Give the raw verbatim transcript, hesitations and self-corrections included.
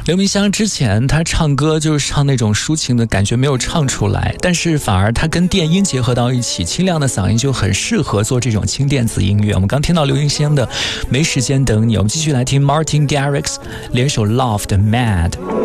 刘明湘之前他唱歌就是唱那种抒情的感觉，没有唱出来，但是反而他跟电音结合到一起，清亮的嗓音就很适合做这种轻电子音乐。我们刚听到刘明湘的《没时间等你》，我们继续来听 Martin Garrix 联手 Love 的 Mad。